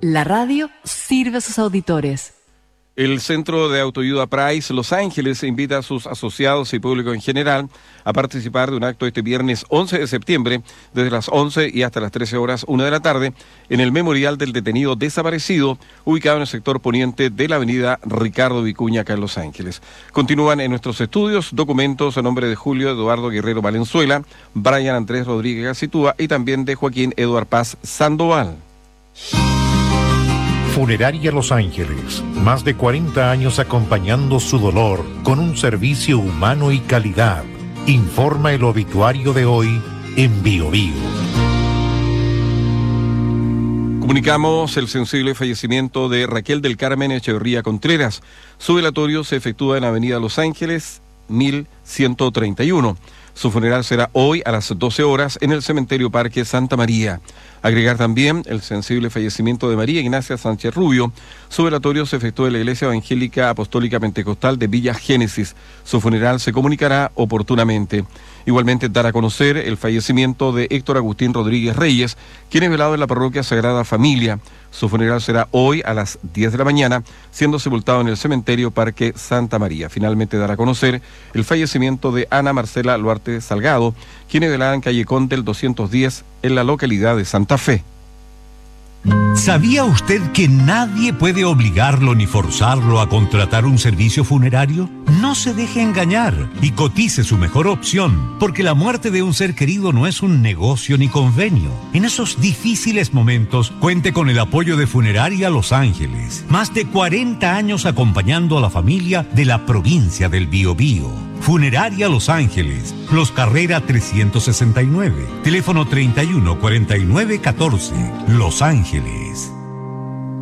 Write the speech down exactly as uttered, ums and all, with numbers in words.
La radio sirve a sus auditores. El Centro de Autoayuda Price Los Ángeles invita a sus asociados y público en general a participar de un acto este viernes once de septiembre desde las once y hasta las trece horas una de la tarde en el Memorial del Detenido Desaparecido, ubicado en el sector poniente de la avenida Ricardo Vicuña, acá en Los Ángeles. Continúan en nuestros estudios documentos a nombre de Julio Eduardo Guerrero Valenzuela, Brian Andrés Rodríguez Gacitúa y también de Joaquín Eduard Paz Sandoval. Funeraria Los Ángeles, más de cuarenta años acompañando su dolor con un servicio humano y calidad. Informa el obituario de hoy en Bio Bio. Comunicamos el sensible fallecimiento de Raquel del Carmen Echeverría Contreras. Su velatorio se efectúa en Avenida Los Ángeles, mil ciento treinta y uno. Su funeral será hoy a las doce horas en el Cementerio Parque Santa María. Agregar también el sensible fallecimiento de María Ignacia Sánchez Rubio. Su velatorio se efectuó en la Iglesia Evangélica Apostólica Pentecostal de Villa Génesis. Su funeral se comunicará oportunamente. Igualmente dar a conocer el fallecimiento de Héctor Agustín Rodríguez Reyes, quien es velado en la Parroquia Sagrada Familia. Su funeral será hoy a las diez de la mañana, siendo sepultado en el Cementerio Parque Santa María. Finalmente dar a conocer el fallecimiento de Ana Marcela Luarte Salgado, quien es velada en calle Condel doscientos diez en la localidad de Santa Fe. ¿Sabía usted que nadie puede obligarlo ni forzarlo a contratar un servicio funerario? No se deje engañar y cotice su mejor opción, porque la muerte de un ser querido no es un negocio ni convenio. En esos difíciles momentos, cuente con el apoyo de Funeraria Los Ángeles. Más de cuarenta años acompañando a la familia de la provincia del Biobío. Funeraria Los Ángeles, Los Carrera trescientos sesenta y nueve, teléfono treinta y uno cuarenta y nueve catorce, Los Ángeles.